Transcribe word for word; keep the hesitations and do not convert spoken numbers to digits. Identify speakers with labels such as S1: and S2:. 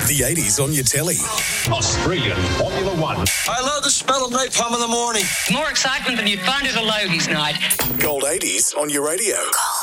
S1: The eighties on your telly.
S2: Australian Formula One.
S3: I love the smell of napalm in the morning.
S4: More excitement than you'd find at a Logies night.
S1: Gold eighties on your radio.
S5: Gold.